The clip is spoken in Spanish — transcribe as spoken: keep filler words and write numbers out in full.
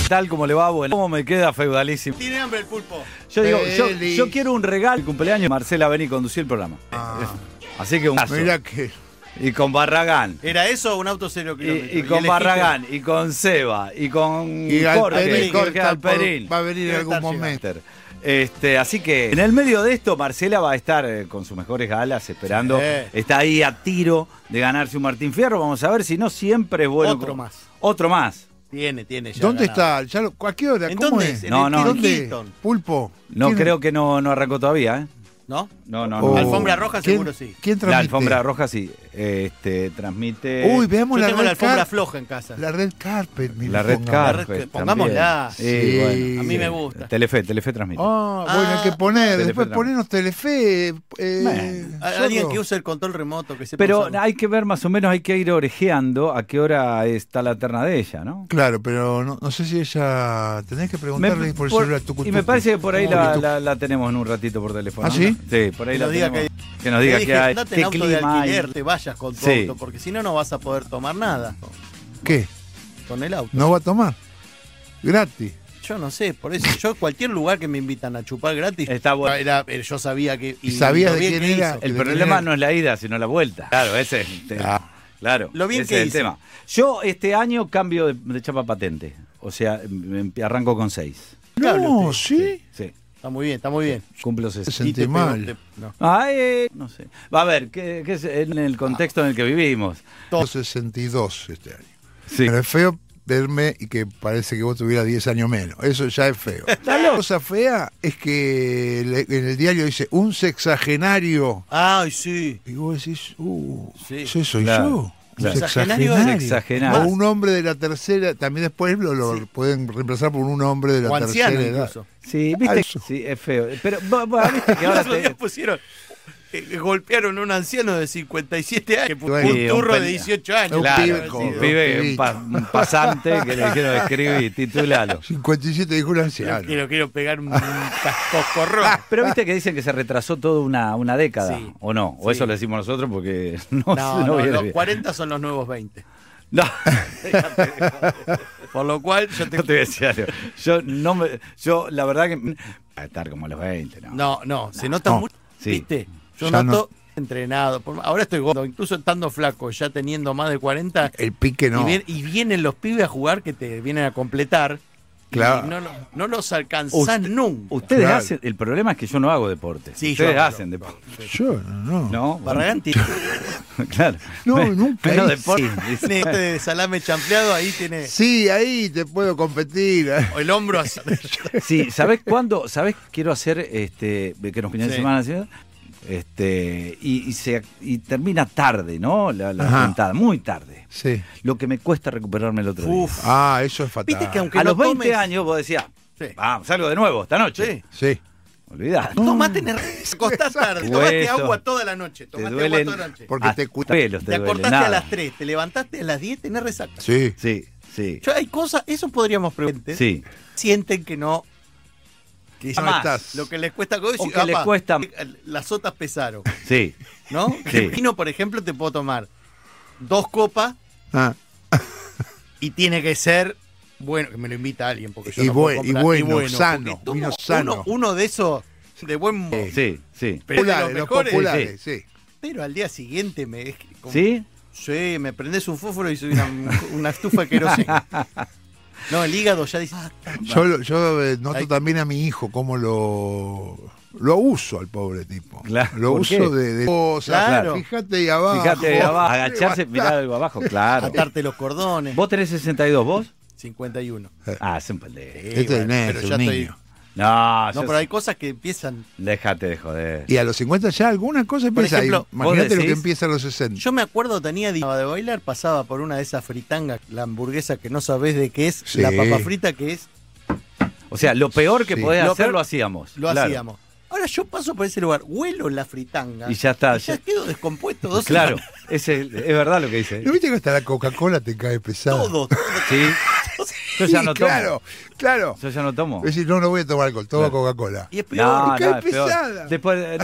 Tal como le va, bueno, ¿cómo me queda feudalísimo? Tiene hambre el pulpo. Yo digo, yo, yo quiero un regalo de cumpleaños. Marcela, vení, conducí el programa. Ah, Así que un caso. mira que... Y con Barragán. ¿Era eso o un auto cero kilómetros? Y, y con Barragán, y con Seba, y con Y Jorge, Alperín, Jorge Alperín. va a venir en algún momento. Este, así que en el medio de esto, Marcela va a estar eh, con sus mejores galas esperando. Sí. Está ahí a tiro de ganarse un Martín Fierro. Vamos a ver si no siempre es bueno. Otro más. Otro más. Tiene, tiene ya. ¿Dónde ganado. está? Ya lo, ¿A qué hora? ¿En ¿Cómo dónde es? es? En No, el no. ¿Dónde? Hilton. Pulpo. No ¿Quién- creo que no, no arrancó todavía, ¿eh? ¿No? No, no, Oh. no. Alfombra roja ¿Quién- seguro sí. ¿Quién La transmite? alfombra roja sí. Este, transmite. Uy, veamos Yo la tengo red la alfombra car- floja en casa. La red carpet. mira, La red pongamos. carpet. La red- también. pongámosla. Sí, Sí. bueno. A mí me gusta. Telefe, Telefe transmite. Ah, bueno, hay que Ah, poner. Telefe Después transmite. ponernos Telefe. Eh, Bueno. A- solo. Alguien que use el control remoto que sepa Pero usarlo. hay que ver más o menos, hay que ir orejeando a qué hora está la terna de ella, ¿no? Claro, pero no, no sé si ella... Tenés que preguntarle Me- por el por- celular. tucu, y me tucu. parece que por ahí Tucu, la, tucu. la- la tenemos en un ratito por teléfono. ¿Ah, sí? Sí, por ahí Que la nos diga tenemos. que- Que nos Te diga dije, qué hay, andate qué en auto de clima hay. alquiler, te vayas con tu Sí. auto, porque si no, no vas a poder tomar nada ¿Qué? con el auto. ¿No va a tomar? Gratis. Yo no sé, por eso yo cualquier lugar que me invitan a chupar gratis, Está bueno. era, eh, yo sabía que... ¿Y sabías lo de bien quién que era? hizo. El de problema tener- no es la ida, sino la vuelta. Claro, ese es el tema. Ah. Claro, Lo bien ese que es el hizo. tema. Yo este año cambio de, de chapa patente. O sea, em- em- arranco con seis. Claro, No, usted- ¿sí? Sí, Está muy bien, está muy bien. cumplo Se sesenta. Y te sentí pegó- mal. te- no. Ah, eh, no sé. Va a ver, ¿qué, qué es en el contexto en el que vivimos? sesenta y dos este año. Sí. Pero es feo verme y que parece que vos tuvieras diez años menos. Eso ya es feo. La cosa fea es que le- en el diario dice un sexagenario. Ay, sí. Y vos decís, uh, Sí. ese soy Claro, yo. claro. Un Sexagenario sexagenario. es Sexagenario. O un hombre de la tercera, también después lo, lo pueden reemplazar por un hombre de la O tercera anciano edad. incluso. Sí, viste. Eso. Sí, es feo. Pero vos- vos viste que ahora Los otros días te, pusieron, eh, golpearon a un anciano de cincuenta y siete años, que puso Bueno, un un turro pen- de dieciocho años. Un claro, pibe sí, con- un un pibe, un, pibito. pa- un pasante que le dijeron escribir, titulalo. cincuenta y siete dijo un anciano. Quiero, quiero pegar un, un cascocorrón. Pero viste que dicen que se retrasó toda una, una década, Sí. ¿o no? O Sí. eso lo decimos nosotros porque no, No, no, no, viene los bien. cuarenta son los nuevos veinte. No, Por lo cual yo te... no te voy a decir algo. Yo, no me, yo la verdad que... A estar como a los veinte, ¿no? No, no, se nota No. mucho. Sí. ¿Viste? Yo Ya noto entrenado. Por- Ahora estoy gordo, incluso estando flaco, ya teniendo más de cuarenta. El pique no. Y, vien- y vienen los pibes a jugar que te vienen a completar. Claro. Y no, lo- no los alcanzás Usted- nunca. Ustedes Claro. hacen... El problema es que yo no hago deporte. Sí, Ustedes yo hago, hacen yo- deporte. Yo, no. ¿No? Barragán tiene Claro. No, Me- nunca menos hice. deporte. tiene este de salame champleado, ahí tiene Sí, ahí te puedo competir. el hombro así. Sí, ¿sabés cuándo? ¿Sabés? Quiero hacer este que nos fines de Sí. semana ¿sí? este y, y se y termina tarde, ¿no? La, la Ajá. juntada, muy tarde. Sí. Lo que me cuesta recuperarme el otro Uf. día. Ah, eso es fatal. Viste que aunque A no los veinte tomes- años vos decías, Sí. vamos, salgo de nuevo esta noche. Sí. Sí. Olvidá. Tomate, te acostás tarde, tomaste Hueso. agua toda la noche, Te tomaste agua duelen toda la noche. Porque hasta te cu- pelos, te Te duelen, acordaste nada. a las tres, te levantaste a las diez, tenés resaca. Sí. Sí, sí. Yo, hay cosas, eso podríamos preguntar. Sí. Sienten que no. Que No más, estás. lo que les cuesta. O que les cuesta- Las sotas pesaron, Sí. ¿no? Sí. El vino, por ejemplo, te puedo tomar dos copas Ah, y tiene que ser. Bueno, que me lo invita alguien. Porque yo Y no puedo buen- y comprar. bueno, sano, porque tomo vino sano. Uno, uno de esos de buen. Sí, sí. Pero de los populares, los mejores, populares, sí. Pero al día siguiente me. es que como- ¿Sí? Sí, me prendés un fósforo y soy una, una estufa de queroseno. No, el hígado ya dice. ah, está Yo, lo- yo eh, noto Hay- también a mi hijo cómo lo lo uso al pobre tipo. Claro, Lo ¿por uso qué? de, de cosas. Claro. Fíjate ahí abajo. Fíjate ahí abajo, agacharse, Levantá. mirar algo abajo, claro. atarte los cordones. ¿Vos tenés sesenta y dos, vos? cincuenta y uno. Ah, es un pendejo. Sí, Este es bueno, neto, pero un ya niño. estoy. No, No, yo pero hay cosas que empiezan. déjate de joder. Y a los cincuenta ya alguna cosa Por empieza. ejemplo, ahí. Imagínate ¿vos lo que decís? empieza a los sesenta. Yo me acuerdo, tenía de bailar, pasaba por una de esas fritangas, la hamburguesa que no sabés de qué es, Sí. la papa frita que es, O sea, lo peor que Sí. podés Lo hacer peor- lo hacíamos. lo claro. hacíamos. Ahora yo paso por ese lugar, huelo la fritanga. Y ya está, Y ya, ya- quedo descompuesto dos Claro, semanas. es, el- es verdad lo que dice. ¿No viste que hasta la Coca-Cola te cae pesada? Todo, todo. Sí. Yo ya Sí, no tomo. claro, claro. Yo ya no tomo. Es decir, no, no voy a tomar alcohol, tomo Claro. Coca-Cola. Y es peor. No, y cae no, es peor. pesada. Después,